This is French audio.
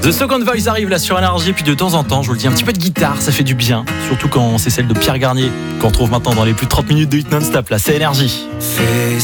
The Second Voice arrive là sur Énergie, puis de temps en temps, je vous le dis, un petit peu de guitare, ça fait du bien. Surtout quand c'est celle de Pierre Garnier, qu'on retrouve maintenant dans les plus de 30 minutes de hit non-stop, là, c'est Énergie. Fais